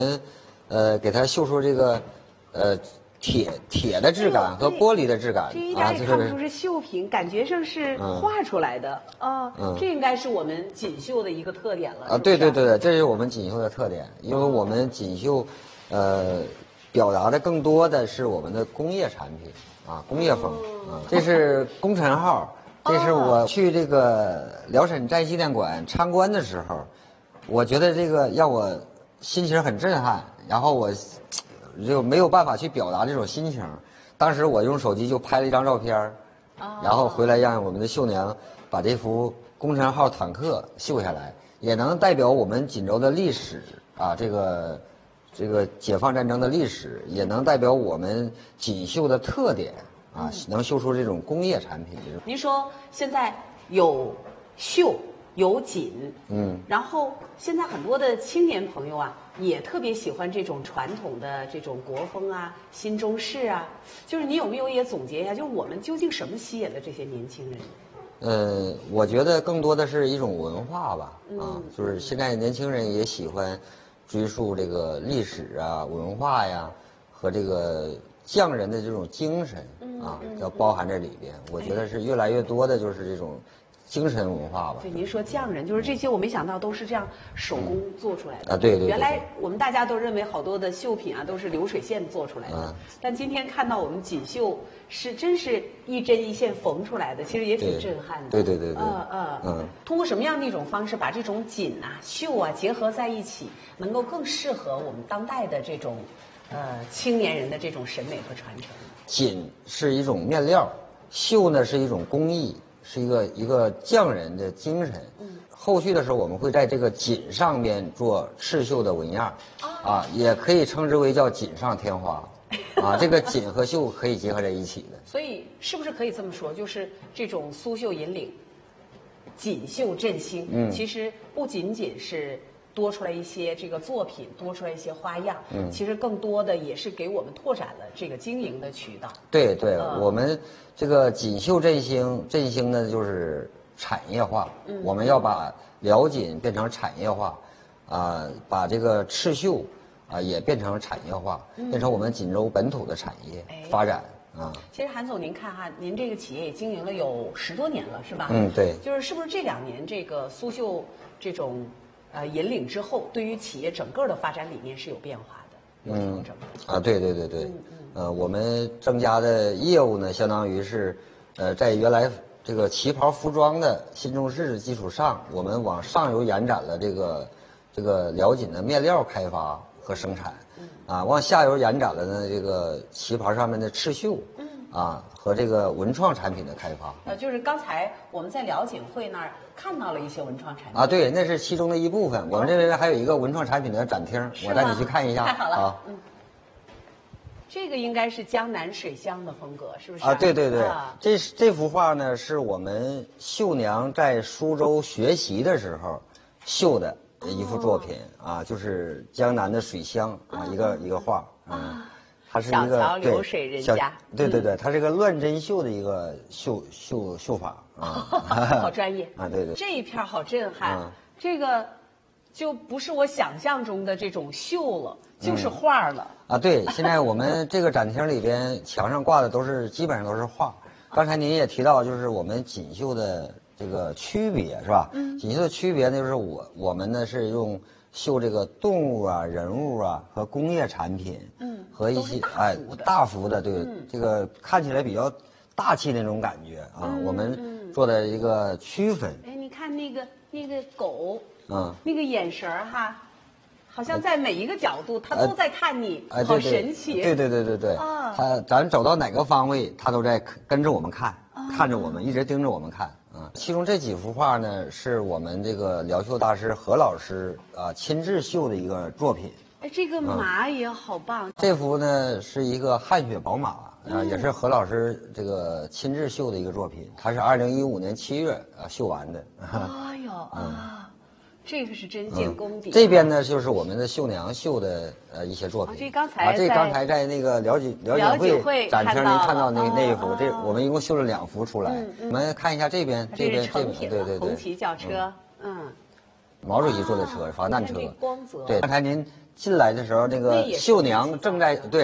给它绣出这个铁的质感和玻璃的质感这一点也看不出是绣品，感觉上是画出来的啊。这应该是我们锦绣的一个特点了啊。 对，这是我们锦绣的特点，因为我们锦绣，表达的更多的是我们的工业产品啊，工业风啊。这是功臣号，这是我去这个辽沈战系电馆参观的时候，我觉得这个让我心情很震撼，然后我就没有办法去表达这种心情。当时我用手机就拍了一张照片，然后回来让我们的绣娘把这幅功臣号坦克绣下来，也能代表我们锦州的历史啊，这个解放战争的历史，也能代表我们锦绣的特点啊，能绣出这种工业产品。 您说现在有绣有锦，然后现在很多的青年朋友啊，也特别喜欢这种传统的这种国风啊、新中式啊，就是你有没有也总结一下，就是我们究竟什么吸引了这些年轻人？ 我觉得更多的是一种文化吧，就是现在年轻人也喜欢追溯这个历史啊、文化呀，和这个匠人的这种精神啊，要包含在里边。我觉得是越来越多的就是这种精神文化吧。 对，您说匠人，就是这些，我没想到都是这样手工做出来的啊。对。 原来我们大家都认为好多的绣品啊都是流水线做出来的，但今天看到我们锦绣是真是一针一线缝出来的，其实也挺震撼的。 对。 通过什么样的一种方式把这种锦啊、绣啊结合在一起，能够更适合我们当代的这种青年人的这种审美和传承？ 锦是一种面料，绣呢是一种工艺。是一个匠人的精神。后续的时候我们会在这个锦上面做刺绣的纹样，啊，也可以称之为叫锦上添花，啊，这个锦和绣可以结合在一起的。 所以是不是可以这么说，就是这种苏绣引领，锦绣振兴，其实不仅仅是多出来一些这个作品，多出来一些花样，其实更多的也是给我们拓展了这个经营的渠道。 对，我们这个锦绣振兴呢就是产业化，我们要把辽锦变成产业化，把这个刺绣也变成产业化，变成我们锦州本土的产业发展啊。 其实韩总，您看哈，您这个企业也经营了有10多年了，是吧？ 对。 是不是这2年这个苏绣这种引领之后，对于企业整个的发展理念是有变化的，有调整。 对。我们增加的业务呢，相当于是，在原来这个旗袍服装的新中式的基础上，我们往上游延展了这个辽锦的面料开发和生产，往下游延展了呢这个旗袍上面的刺绣，和这个文创产品的开发。 就是刚才我们在辽锦会那儿看到了一些文创产品。 对，那是其中的一部分。我们这边还有一个文创产品的展厅，我带你去看一下。 太好了。这个应该是江南水乡的风格，是不是？ 对。这幅画呢，是我们绣娘在苏州学习的时候绣的一幅作品就是江南的水乡一个画它是一个小桥流水人家。 对，它是一个乱针绣的一个绣法好专业对。 这一片好震撼，这个就不是我想象中的这种绣了，就是画了对，现在我们这个展厅里边墙上挂的基本上都是画。刚才您也提到，就是我们锦绣的这个区别是吧？锦绣的区别呢，就是我们呢是用绣这个动物人物和工业产品，和一些大幅的对，这个看起来比较大气那种感觉我们做的一个区分。 你看那个狗，那个眼神哈，好像在每一个角度它都在看你，好神奇。 对。咱走到哪个方位，它都在跟着我们看，看着我们，一直盯着我们看其中这几幅画呢，是我们这个辽绣大师何老师亲自绣的一个作品。 这个马也好棒。 这幅呢是一个汗血宝马也是何老师这个亲自绣的一个作品，他是2015年7月绣完的。 这个是真见功底。 这边呢就是我们的绣娘绣的一些作品。 这刚才在那个辽锦会展厅您看到那一幅，这我们一共绣了2幅出来。我们看一下这边， 这是成品对。 红旗轿车， 毛主席坐的车，防弹车你看这光泽。 对，刚才您进来的时候，那个那也是绣娘正在对。